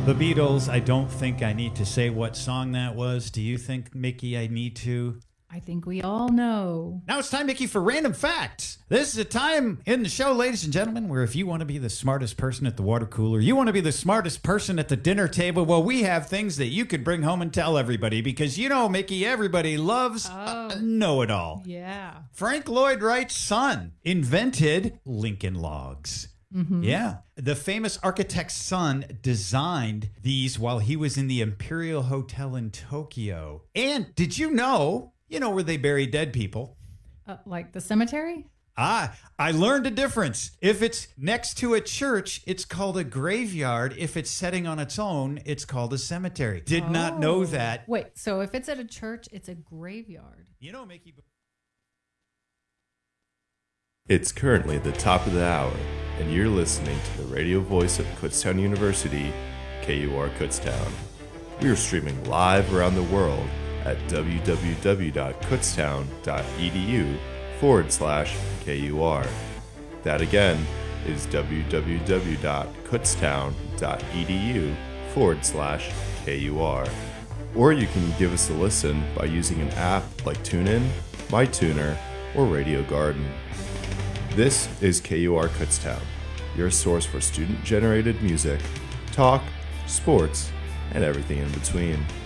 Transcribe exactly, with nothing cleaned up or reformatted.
The Beatles, I don't think I need to say what song that was. Do you think, Mickey, I need to? I think we all know. Now it's time, Mickey, for Random Facts. This is a time in the show, ladies and gentlemen, where if you want to be the smartest person at the water cooler, you want to be the smartest person at the dinner table, well, we have things that you could bring home and tell everybody because, you know, Mickey, everybody loves Oh. a know-it-all. Yeah. Frank Lloyd Wright's son invented Lincoln Logs. Mm-hmm. Yeah. The famous architect's son designed these while he was in the Imperial Hotel in Tokyo. And did you know, you know where they bury dead people? Uh, like the cemetery? Ah, I learned a difference. If it's next to a church, it's called a graveyard. If it's setting on its own, it's called a cemetery. Did not know Oh. that. Wait, so if it's at a church, it's a graveyard. You know, Mickey. It's currently the top of the hour, and you're listening to the radio voice of Kutztown University, K U R Kutztown. We are streaming live around the world at www.kutztown.edu forward slash KUR. That again is www.kutztown.edu forward slash KUR. Or you can give us a listen by using an app like TuneIn, MyTuner, or Radio Garden. This is K U R Kutztown, your source for student-generated music, talk, sports, and everything in between.